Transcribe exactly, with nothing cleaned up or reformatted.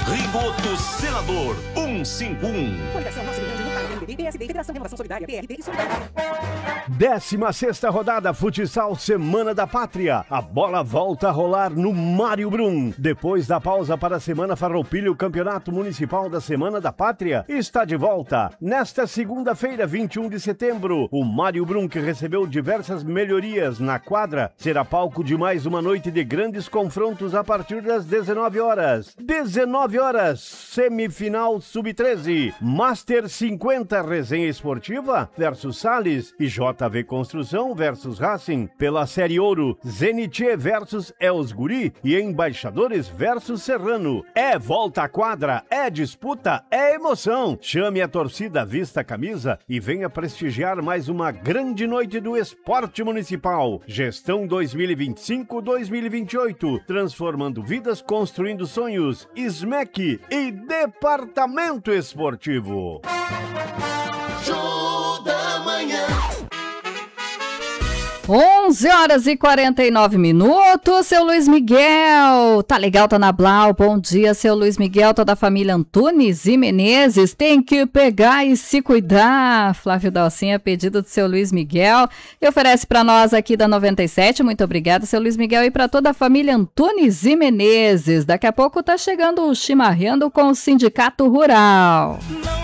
Rigoto Senador cento e cinquenta e um. Coligação Nosso Milhão de Luta, M D B, P S D, Federação Renovação Solidária, P R D e Solidariedade. décima sexta rodada Futsal Semana da Pátria. A bola volta a rolar no Mário Brum. Depois da pausa para a Semana Farroupilha, o Campeonato Municipal da Semana da Pátria está de volta. Nesta segunda-feira, vinte e um de setembro, o Mário Brum, que recebeu diversas melhorias na quadra, será palco de mais uma noite de grandes confrontos a partir das dezenove horas. dezenove horas, semifinal sub treze. Master cinquenta, resenha esportiva versus Salles e J V Construção versus Racing. Pela Série Ouro, Zenit versus Els Guri e Embaixadores versus Serrano. É volta à quadra, é disputa, é emoção. Chame a torcida, vista a camisa e venha prestigiar mais uma grande noite do esporte municipal. Gestão dois mil e vinte e cinco a dois mil e vinte e oito, transformando vidas, construindo sonhos. S M E C e Departamento Esportivo. Show da manhã. onze horas e quarenta e nove minutos, seu Luiz Miguel. Tá legal, tá na Blau. Bom dia, seu Luiz Miguel, toda a família Antunes e Menezes. Tem que pegar e se cuidar. Flávio Dalcinha, pedido do seu Luiz Miguel. E oferece para nós aqui da noventa e sete. Muito obrigada, seu Luiz Miguel, e para toda a família Antunes e Menezes. Daqui a pouco tá chegando o Chimarrando com o Sindicato Rural. Não